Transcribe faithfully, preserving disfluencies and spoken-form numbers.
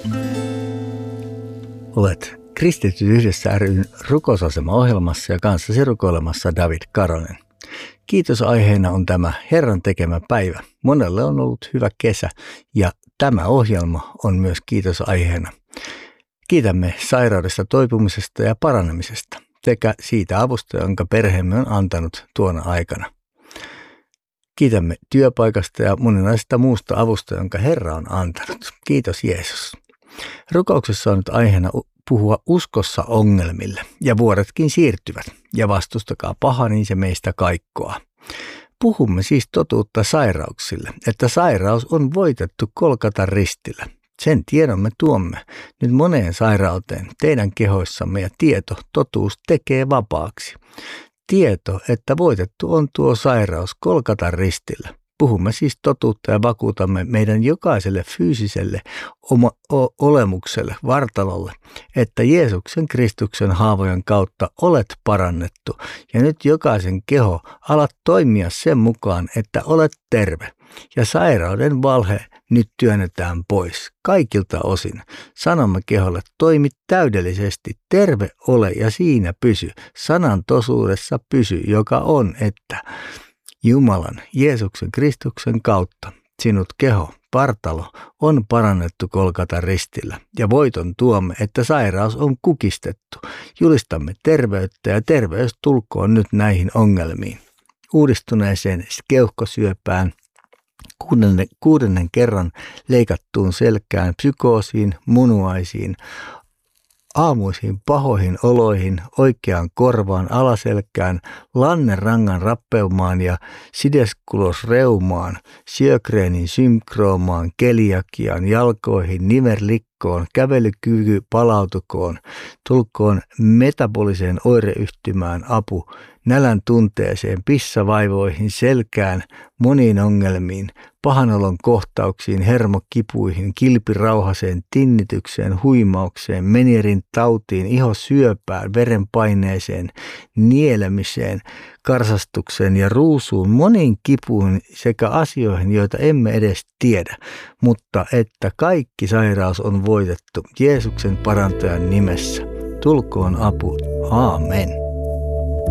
Olet Kristityt yhdessä ry:n rukousasema-ohjelmassa ja kanssasi rukoilemassa David Karonen. Kiitos aiheena on tämä Herran tekemä päivä. Monelle on ollut hyvä kesä ja tämä ohjelma on myös kiitos aiheena. Kiitämme sairaudesta toipumisesta ja paranemisesta sekä siitä avusta, jonka perheemme on antanut tuona aikana. Kiitämme työpaikasta ja monenlaisesta muusta avusta, jonka Herra on antanut. Kiitos Jeesus. Rukouksessa on nyt aiheena puhua uskossa ongelmille ja vuodetkin siirtyvät ja vastustakaa paha, niin se meistä kaikkoa. Puhumme siis totuutta sairauksille, että sairaus on voitettu Golgatan ristillä. Sen tiedon me tuomme nyt moneen sairauteen teidän kehoissamme ja tieto, totuus tekee vapaaksi. Tieto, että voitettu on tuo sairaus Golgatan ristillä. Puhumme siis totuutta ja vakuutamme meidän jokaiselle fyysiselle oma, o, olemukselle, vartalolle, että Jeesuksen Kristuksen haavojen kautta olet parannettu ja nyt jokaisen keho alat toimia sen mukaan, että olet terve. Ja sairauden valhe nyt työnnetään pois kaikilta osin. Sanomme keholle, toimi täydellisesti, terve ole ja siinä pysy. Sanan tosuudessa pysy, joka on, että Jumalan, Jeesuksen Kristuksen kautta sinut keho, vartalo on parannettu Golgatan ristillä ja voiton tuomme, että sairaus on kukistettu. Julistamme terveyttä ja terveys tulkoon nyt näihin ongelmiin. Uudistuneeseen keuhkosyöpään, kuudennen, kuudennen kerran leikattuun selkään, psykoosiin, munuaisiin, aamuisiin pahoihin oloihin, oikeaan korvaan, alaselkään, lannerangan rappeumaan ja sideskulosreumaan, Sjögrenin synkroomaan, keliakiaan, jalkoihin, niverlikkoon, kävelykyky palautukoon, tulkoon metaboliseen oireyhtymään apu, nälän tunteeseen, pissavaivoihin, selkään, moniin ongelmiin, pahanolon kohtauksiin, hermokipuihin, kilpirauhaseen, tinnitykseen, huimaukseen, Menierin tautiin, ihosyöpään, verenpaineeseen, nielemiseen, karsastukseen ja ruusuun, moniin kipuihin sekä asioihin, joita emme edes tiedä, mutta että kaikki sairaus on voitettu Jeesuksen parantajan nimessä. Tulkoon apu. Aamen.